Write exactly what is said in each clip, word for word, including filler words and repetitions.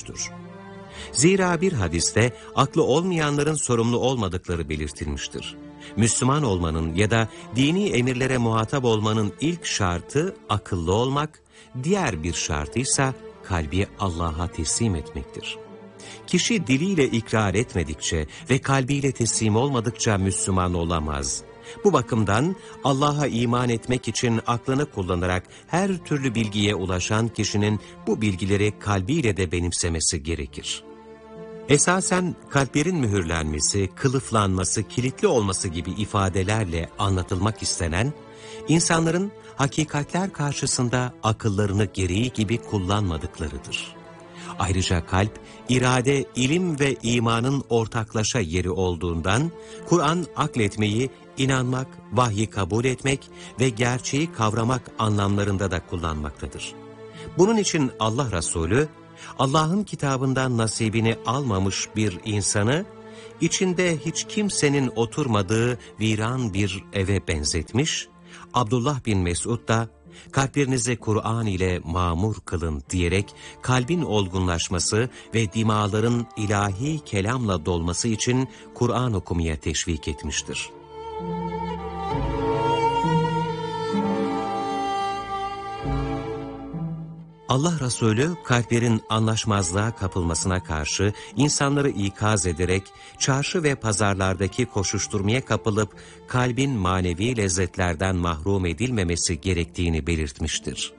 buyurmuştur. Zira bir hadiste aklı olmayanların sorumlu olmadıkları belirtilmiştir. Müslüman olmanın ya da dini emirlere muhatap olmanın ilk şartı akıllı olmak, diğer bir şartıysa kalbi Allah'a teslim etmektir. Kişi diliyle ikrar etmedikçe ve kalbiyle teslim olmadıkça Müslüman olamaz. Bu bakımdan Allah'a iman etmek için aklını kullanarak her türlü bilgiye ulaşan kişinin bu bilgileri kalbiyle de benimsemesi gerekir. Esasen kalplerin mühürlenmesi, kılıflanması, kilitli olması gibi ifadelerle anlatılmak istenen, insanların hakikatler karşısında akıllarını gereği gibi kullanmadıklarıdır. Ayrıca kalp, irade, ilim ve imanın ortaklaşa yeri olduğundan, Kur'an akletmeyi, inanmak, vahyi kabul etmek ve gerçeği kavramak anlamlarında da kullanmaktadır. Bunun için Allah Resulü, Allah'ın kitabından nasibini almamış bir insanı, içinde hiç kimsenin oturmadığı viran bir eve benzetmiş, Abdullah bin Mesud da, kalplerinizi Kur'an ile mamur kılın diyerek kalbin olgunlaşması ve dimaların ilahi kelamla dolması için Kur'an okumaya teşvik etmiştir. Allah Resulü kalplerin anlaşmazlığa kapılmasına karşı insanları ikaz ederek çarşı ve pazarlardaki koşuşturmaya kapılıp kalbin manevi lezzetlerden mahrum edilmemesi gerektiğini belirtmiştir.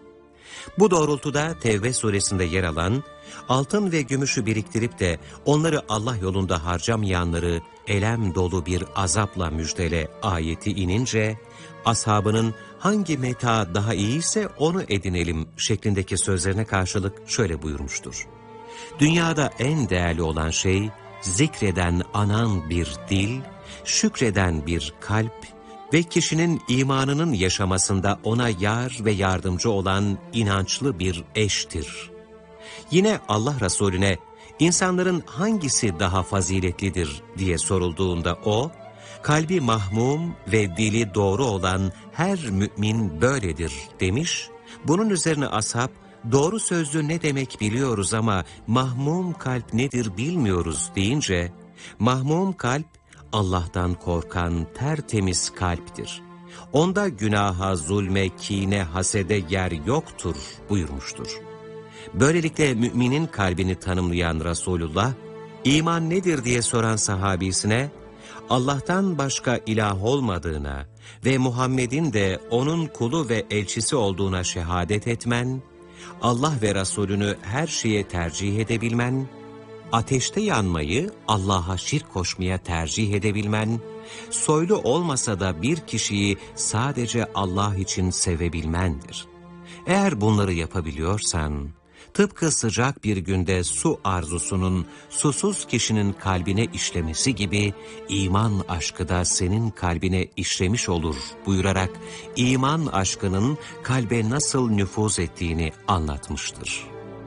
Bu doğrultuda Tevbe suresinde yer alan altın ve gümüşü biriktirip de onları Allah yolunda harcamayanları elem dolu bir azapla müjdele ayeti inince ashabının hangi meta daha iyiyse onu edinelim şeklindeki sözlerine karşılık şöyle buyurmuştur. Dünyada en değerli olan şey zikreden anan bir dil, şükreden bir kalp ve kişinin imanının yaşamasında ona yar ve yardımcı olan inançlı bir eştir. Yine Allah Resulüne insanların hangisi daha faziletlidir diye sorulduğunda o, kalbi mahmum ve dili doğru olan her mümin böyledir demiş. Bunun üzerine ashab, doğru sözlü ne demek biliyoruz ama mahmum kalp nedir bilmiyoruz deyince, mahmum kalp Allah'tan korkan tertemiz kalptir. Onda günaha, zulme, kine, hasede yer yoktur buyurmuştur. Böylelikle müminin kalbini tanımlayan Resulullah, iman nedir diye soran sahabisine, Allah'tan başka ilah olmadığına ve Muhammed'in de onun kulu ve elçisi olduğuna şehadet etmen, Allah ve Resulünü her şeye tercih edebilmen, ateşte yanmayı Allah'a şirk koşmaya tercih edebilmen, soylu olmasa da bir kişiyi sadece Allah için sevebilmendir. Eğer bunları yapabiliyorsan, tıpkı sıcak bir günde su arzusunun susuz kişinin kalbine işlemesi gibi iman aşkı da senin kalbine işlemiş olur buyurarak iman aşkının kalbe nasıl nüfuz ettiğini anlatmıştır.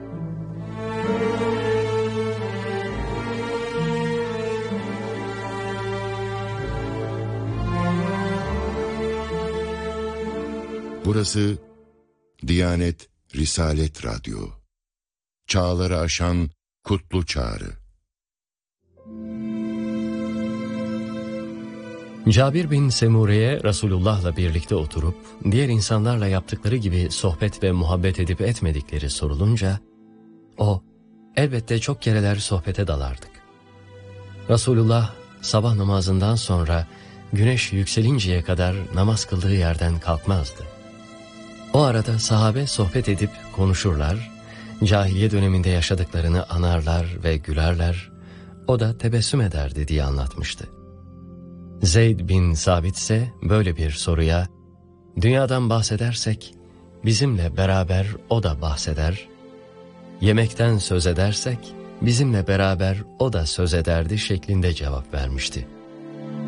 Burası Diyanet Risalet Radyo. Çağları aşan kutlu çağrı. Cabir bin Semure'ye Resulullah'la birlikte oturup diğer insanlarla yaptıkları gibi sohbet ve muhabbet edip etmedikleri sorulunca o, elbette çok kereler sohbete dalardık. Resulullah sabah namazından sonra güneş yükselinceye kadar namaz kıldığı yerden kalkmazdı. O arada sahabe sohbet edip konuşurlar, cahiliye döneminde yaşadıklarını anarlar ve gülerler, o da tebessüm ederdi diye anlatmıştı. Zeyd bin Sabit ise böyle bir soruya, dünyadan bahsedersek bizimle beraber o da bahseder, yemekten söz edersek bizimle beraber o da söz ederdi şeklinde cevap vermişti.